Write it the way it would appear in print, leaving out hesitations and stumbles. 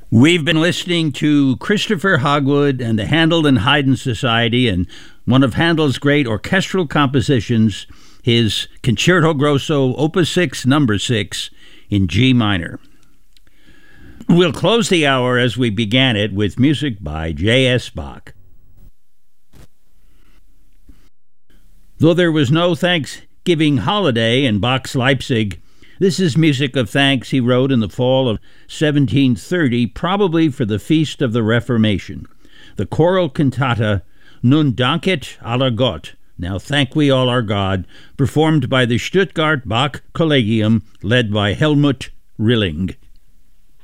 We've been listening to Christopher Hogwood and the Handel and Haydn Society and one of Handel's great orchestral compositions, his Concerto Grosso Opus 6, number 6, in G minor. We'll close the hour as we began it with music by J.S. Bach. Though there was no Thanksgiving holiday in Bach's Leipzig, this is music of thanks he wrote in the fall of 1730, probably for the Feast of the Reformation. The choral cantata Nun Danket aller Gott, Now Thank We All Our God, performed by the Stuttgart Bach Collegium, led by Helmut Rilling.